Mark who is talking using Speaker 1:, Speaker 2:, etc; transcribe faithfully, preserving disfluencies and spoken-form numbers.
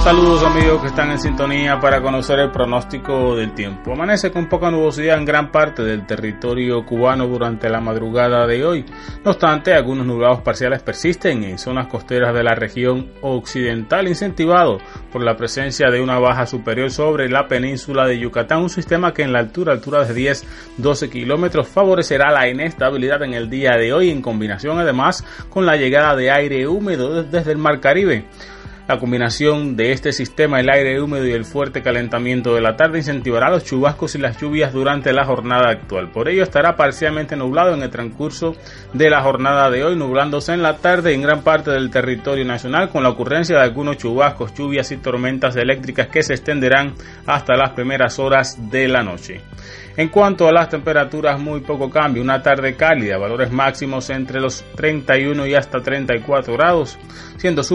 Speaker 1: Saludos amigos que están en sintonía para conocer el pronóstico del tiempo. Amanece con poca nubosidad en gran parte del territorio cubano durante la madrugada de hoy. No obstante, algunos nublados parciales persisten en zonas costeras de la región occidental, incentivado por la presencia de una baja superior sobre la península de Yucatán, un sistema que en la altura, altura de diez a doce kilómetros, favorecerá la inestabilidad en el día de hoy, en combinación además con la llegada de aire húmedo desde el Mar Caribe. La combinación de este sistema, el aire húmedo y el fuerte calentamiento de la tarde incentivará los chubascos y las lluvias durante la jornada actual. Por ello estará parcialmente nublado en el transcurso de la jornada de hoy, nublándose en la tarde en gran parte del territorio nacional, con la ocurrencia de algunos chubascos, lluvias y tormentas eléctricas que se extenderán hasta las primeras horas de la noche. En cuanto a las temperaturas, muy poco cambio, una tarde cálida, valores máximos entre los treinta y uno y hasta treinta y cuatro grados, siendo su